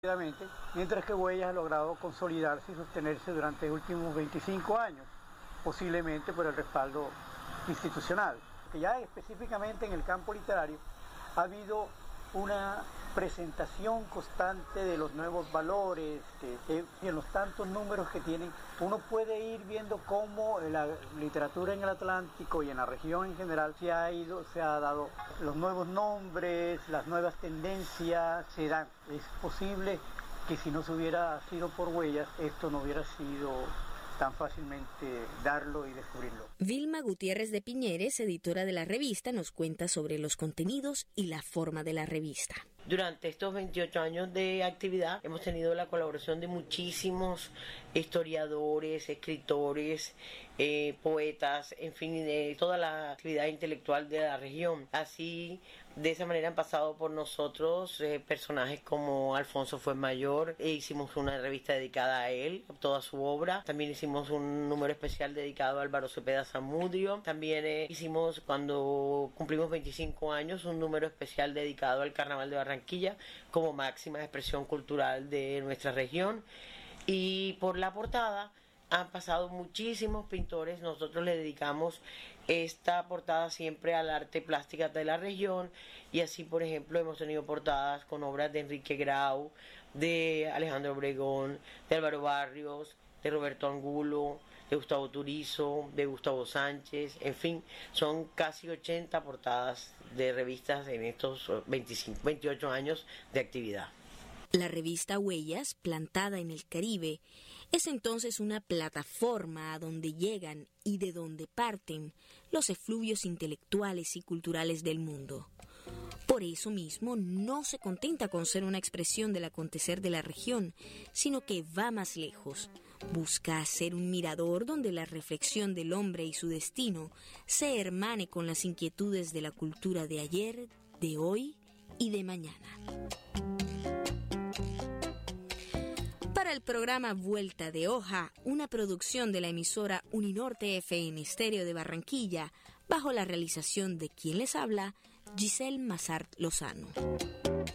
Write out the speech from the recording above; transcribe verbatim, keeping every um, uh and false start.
Mientras que Huellas ha logrado consolidarse y sostenerse durante los últimos veinticinco años, posiblemente por el respaldo institucional. Que ya específicamente en el campo literario ha habido una presentación constante de los nuevos valores, que, y en los tantos números que tienen, uno puede ir viendo cómo la literatura en el Atlántico y en la región en general se ha ido, se ha dado los nuevos nombres, las nuevas tendencias se dan. Es posible que si no se hubiera sido por Huellas, esto no hubiera sido tan fácilmente darlo y descubrirlo. Vilma Gutiérrez de Piñeres, editora de la revista, nos cuenta sobre los contenidos y la forma de la revista. Durante estos veintiocho años de actividad hemos tenido la colaboración de muchísimos historiadores, escritores, eh, poetas, en fin, de toda la actividad intelectual de la región. Así, de esa manera han pasado por nosotros eh, personajes como Alfonso Fuenmayor, e hicimos una revista dedicada a él, a toda su obra. También hicimos un número especial dedicado a Álvaro Cepeda Zamudio. También eh, hicimos, cuando cumplimos veinticinco años, un número especial dedicado al Carnaval de Barranquilla Barranquilla como máxima expresión cultural de nuestra región. Y por la portada han pasado muchísimos pintores. Nosotros le dedicamos esta portada siempre al arte plástica de la región, y así, por ejemplo, hemos tenido portadas con obras de Enrique Grau, de Alejandro Obregón, de Álvaro Barrios, de Roberto Angulo, de Gustavo Turizo, de Gustavo Sánchez, en fin, son casi ochenta portadas de revistas en estos veinticinco, veintiocho años de actividad. La revista Huellas, plantada en el Caribe, es entonces una plataforma a donde llegan y de donde parten los efluvios intelectuales y culturales del mundo. Por eso mismo no se contenta con ser una expresión del acontecer de la región, sino que va más lejos. Busca ser un mirador donde la reflexión del hombre y su destino se hermane con las inquietudes de la cultura de ayer, de hoy y de mañana. Para el programa Vuelta de Hoja, una producción de la emisora Uninorte F M Estéreo de Barranquilla, bajo la realización de quien les habla, Giselle Mazart Lozano.